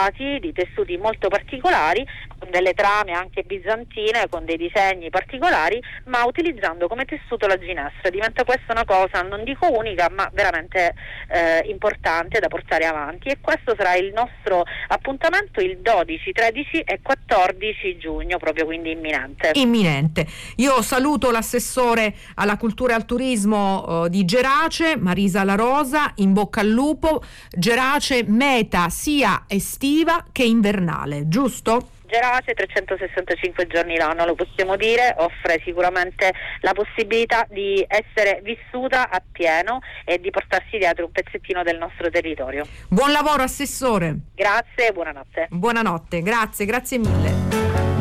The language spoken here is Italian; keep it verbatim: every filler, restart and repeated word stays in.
lavorati di tessuti molto particolari, con delle trame anche bizantine, con dei disegni particolari, ma utilizzando come tessuto la ginestra. Diventa questa una cosa, non dico unica, ma veramente eh, importante da portare avanti, e questo sarà il nostro appuntamento il dodici, tredici e quattordici giugno, proprio quindi imminente. Imminente. Io saluto l'assessore alla cultura e al turismo eh, di Gerace, Marisa La Rosa, in bocca al lupo. Gerace meta sia estiva che invernale, giusto? Gerace trecentosessantacinque giorni l'anno, lo possiamo dire, offre sicuramente la possibilità di essere vissuta a pieno e di portarsi dietro un pezzettino del nostro territorio. Buon lavoro assessore. Grazie e buonanotte. Buonanotte, grazie, grazie mille.